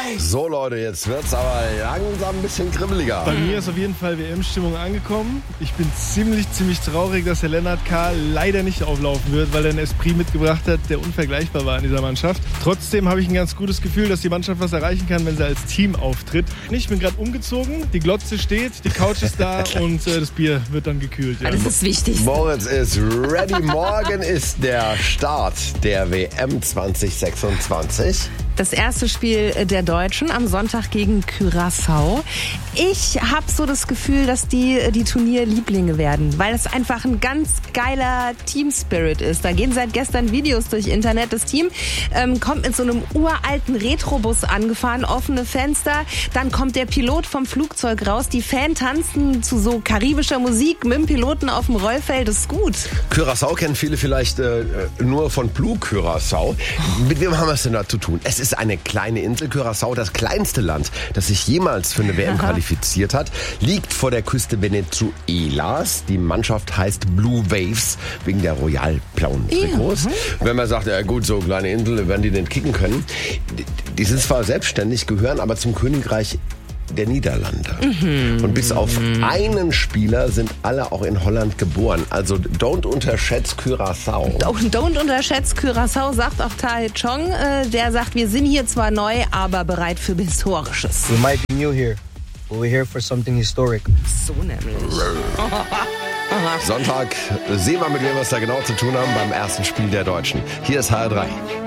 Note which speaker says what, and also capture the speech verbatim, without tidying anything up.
Speaker 1: So Leute, jetzt wird's aber langsam ein bisschen kribbeliger.
Speaker 2: Bei mir ist auf jeden Fall W M-Stimmung angekommen. Ich bin ziemlich, ziemlich traurig, dass der Lennart K. leider nicht auflaufen wird, weil er einen Esprit mitgebracht hat, der unvergleichbar war in dieser Mannschaft. Trotzdem habe ich ein ganz gutes Gefühl, dass die Mannschaft was erreichen kann, wenn sie als Team auftritt. Ich bin gerade umgezogen, die Glotze steht, die Couch ist da und äh, das Bier wird dann gekühlt. Ja.
Speaker 3: Das ist wichtig.
Speaker 1: Moritz ist ready. Morgen ist der Start der W M zwanzig sechsundzwanzig.
Speaker 3: Das erste Spiel der Deutschen am Sonntag gegen Curaçao. Ich habe so das Gefühl, dass die die Turnierlieblinge werden, weil es einfach ein ganz geiler Team-Spirit ist. Da gehen seit gestern Videos durch Internet. Das Team ähm, kommt mit so einem uralten Retrobus angefahren, offene Fenster. Dann kommt der Pilot vom Flugzeug raus. Die Fans tanzen zu so karibischer Musik mit dem Piloten auf dem Rollfeld. Das ist gut.
Speaker 1: Curaçao kennen viele vielleicht äh, nur von Blue Curaçao. Mit wem haben wir es denn da zu tun? Es ist eine kleine Insel. Curaçao, das kleinste Land, das sich jemals für eine W M qualifiziert hat, liegt vor der Küste Venezuelas. Die Mannschaft heißt Blue Waves wegen der royal-blauen Trikots. Ja. Wenn man sagt, ja gut, so kleine Insel, werden die denn kicken können. Die sind zwar selbstständig, gehören aber zum Königreich der Niederlande. Mhm. Und bis auf einen Spieler sind alle auch in Holland geboren. Also don't unterschätzt Curaçao.
Speaker 3: Don't, don't unterschätzt Curaçao, sagt auch Tae Chong. Äh, der sagt, wir sind hier zwar neu, aber bereit für Historisches.
Speaker 4: We might be new here, but we're here for something historic.
Speaker 3: So nämlich.
Speaker 1: Sonntag sehen wir, mit wem wir es da genau zu tun haben beim ersten Spiel der Deutschen. Hier ist H R drei.